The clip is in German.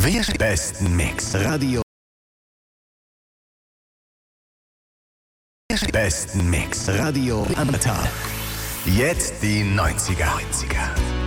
Wir besten Mix Radio. Besten Mix Radio am Tag. Jetzt die 90er.